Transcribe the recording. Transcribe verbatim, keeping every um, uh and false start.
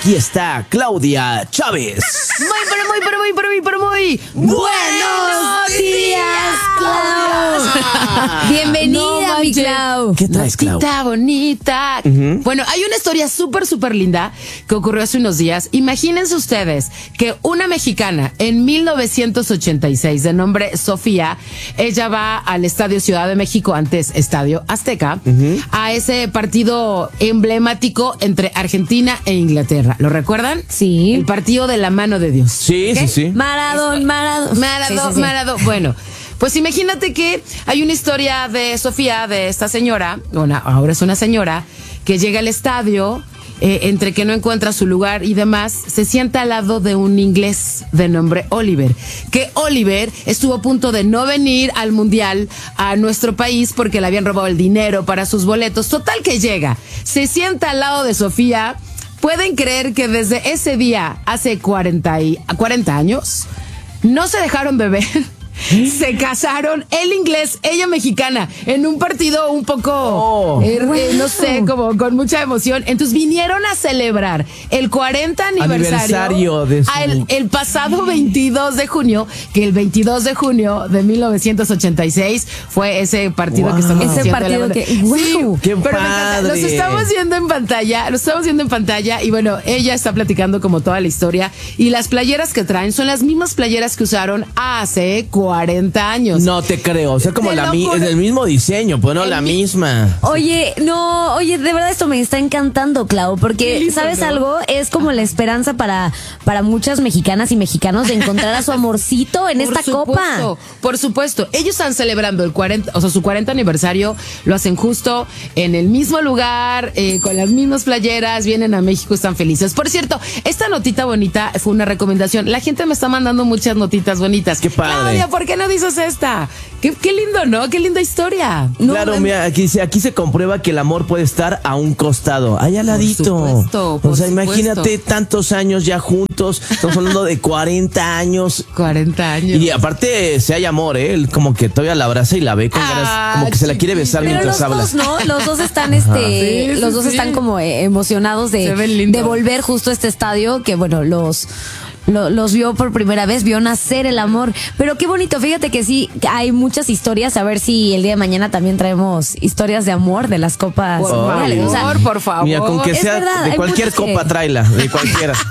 aquí está Claudia Chávez. Muy, pero muy, pero muy, pero muy, pero muy buenos días, Clau. Bienvenida, No mi Clau. ¿Qué traes, Clau? Notita bonita. Uh-huh. Bueno, hay una historia súper, súper linda que ocurrió hace unos días. Imagínense ustedes que una mexicana en mil novecientos ochenta y seis, de nombre Sofía, ella va al Estadio Ciudad de México, antes Estadio Azteca, uh-huh. a ese partido emblemático entre Argentina e Inglaterra. ¿Lo recuerdan? Sí. El partido de la mano de Dios. Sí, ¿Qué? sí, sí. Maradón, Maradón. Maradón, sí, sí, sí. Maradón. Bueno, pues imagínate que hay una historia de Sofía, de esta señora, bueno, ahora es una señora, que llega al estadio, eh, entre que no encuentra su lugar y demás, se sienta al lado de un inglés de nombre Oliver, que Oliver estuvo a punto de no venir al mundial a nuestro país porque le habían robado el dinero para sus boletos. Total que llega, se sienta al lado de Sofía. ¿Pueden creer que desde ese día, hace cuarenta, y, cuarenta años, no se dejaron de ver? Se casaron, él inglés, ella mexicana, en un partido un poco, oh, eh, wow. eh, no sé, como con mucha emoción. Entonces vinieron a celebrar el cuarenta aniversario, aniversario de su... el, el pasado veintidós de junio, que el veintidós de junio de mil novecientos ochenta y seis fue ese partido wow. que estamos ese haciendo. Partido que, wow. Sí, qué pero padre. Los estamos viendo en pantalla, los estamos viendo en pantalla y bueno, ella está platicando como toda la historia y las playeras que traen son las mismas playeras que usaron hace cuarenta años. No te creo, o sea, como la mi, es el mismo diseño, pues no, la mi... misma. Oye, no, oye, de verdad esto me está encantando, Clau, porque, lindo, ¿sabes ¿no? algo? Es como la esperanza para, para muchas mexicanas y mexicanos de encontrar a su amorcito en por esta supuesto, copa. Por supuesto, ellos están celebrando el cuarenta, o sea, su cuarenta aniversario, lo hacen justo en el mismo lugar, eh, con las mismas playeras, vienen a México, están felices. Por cierto, esta notita bonita fue una recomendación. La gente me está mandando muchas notitas bonitas. Qué padre. Claudia, ¿por qué no dices esta? Qué, qué lindo, ¿no? Qué linda historia. No, claro, man. mira, aquí, aquí se comprueba que el amor puede estar a un costado, allá al ladito. Por supuesto, por o sea, supuesto. Imagínate tantos años ya juntos, estamos hablando de cuarenta años. cuarenta años. Y aparte, si hay amor, ¿eh? Él como que todavía la abraza y la ve con ah, ganas, como que se la quiere besar pero mientras los habla. Dos, ¿no? Los dos están, este, sí, sí, los dos sí. están como eh, emocionados de, de volver justo a este estadio que, bueno, los... Lo, los vio por primera vez, vio nacer el amor. Pero qué bonito, fíjate que sí, hay muchas historias. A ver si el día de mañana también traemos historias de amor de las copas. Por favor, o sea, por favor. Mira, con que sea verdad, de cualquier copa, que... tráela, de cualquiera.